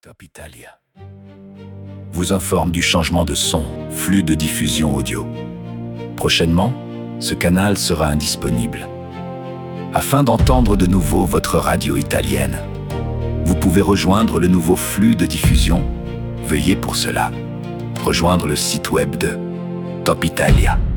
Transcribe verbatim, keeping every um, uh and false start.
Top Italia vous informe du changement de son, flux de diffusion audio. Prochainement, ce canal sera indisponible. Afin d'entendre de nouveau votre radio italienne, vous pouvez rejoindre le nouveau flux de diffusion. Veuillez pour cela rejoindre le site web de Top Italia.